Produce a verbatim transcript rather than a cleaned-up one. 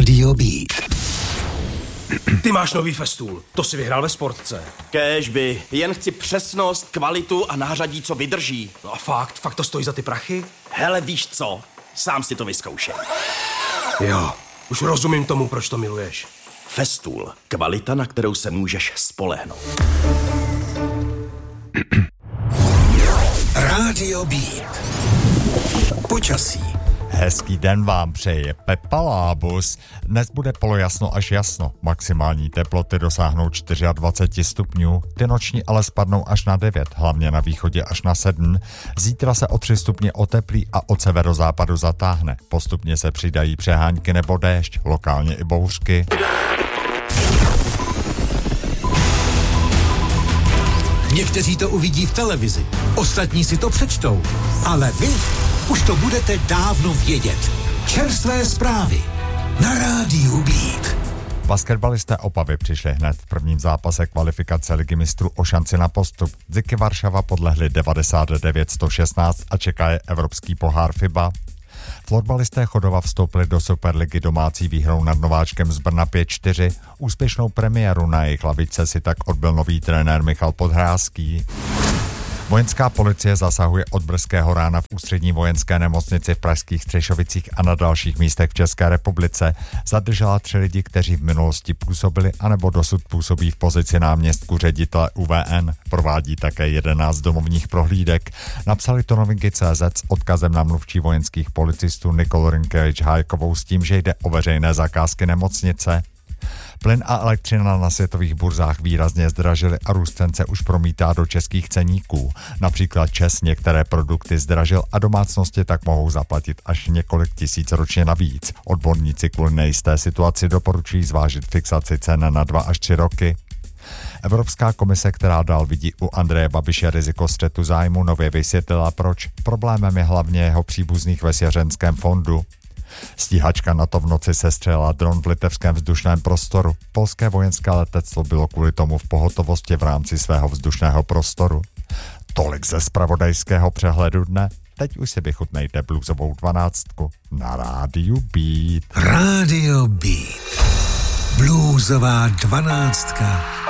Rádio Beat. Ty máš nový festůl, to si vyhrál ve Sportce. Kéžby, jen chci přesnost, kvalitu a nářadí, co vydrží. No a fakt, fakt to stojí za ty prachy? Hele, víš co? Sám si to vyzkoušej. Jo, už rozumím tomu, proč to miluješ. Festool, kvalita, na kterou se můžeš spolehnout. Rádio Beat. Počasí. Hezký den vám přeje Pepa Lábus. Dnes bude polojasno až jasno. Maximální teploty dosáhnou dvacet čtyři stupňů, ty noční ale spadnou až na devět, hlavně na východě až na sedm. Zítra se o tři stupně oteplí a od severozápadu zatáhne. Postupně se přidají přehánky nebo déšť, lokálně i bouřky. Někteří to uvidí v televizi, ostatní si to přečtou, ale vy už to budete dávno vědět. Čerstvé zprávy na Rádiu Beat. Basketbalisté Opavy přišli hned v prvním zápase kvalifikace Ligy mistrů o šanci na postup. Zyky Varšava podlehli devadesát devět sto šestnáct a čeká je Evropský pohár FIBA. Florbalisté Chodova vstoupili do Superligy domácí výhrou nad Nováčkem z Brna pět čtyři. Úspěšnou premiéru na jejich lavičce si tak odbyl nový trenér Michal Podhrázký. Vojenská policie zasahuje od brzkého rána v ústřední vojenské nemocnici v pražských Střešovicích a na dalších místech v České republice. Zadržela tři lidi, kteří v minulosti působili anebo dosud působí v pozici náměstku ředitele U V N. Provádí také jedenáct domovních prohlídek. Napsali to Novinky tečka cé zet s odkazem na mluvčí vojenských policistů Nikolu Rinkevič-Hájkovou s tím, že jde o veřejné zakázky nemocnice. Plyn a elektřina na světových burzách výrazně zdražily a růst cen se už promítá do českých ceníků. Například ČEZ některé produkty zdražil a domácnosti tak mohou zaplatit až několik tisíc ročně navíc. Odborníci kvůli nejisté situaci doporučují zvážit fixaci cen na dva až tři roky. Evropská komise, která dál vidí u Andreje Babiše riziko střetu zájmu, nově vysvětlila proč. Problémem je hlavně jeho příbuzných ve svěřenském fondu. Stíhačka NATO v noci sestřelila dron v litevském vzdušném prostoru. Polské vojenské letectvo bylo kvůli tomu v pohotovosti v rámci svého vzdušného prostoru. Tolik ze zpravodajského přehledu dne. Teď už si vychutnejte bluesovou dvanáctku na Rádiu Beat. Rádio Beat. Bluesová dvanáctka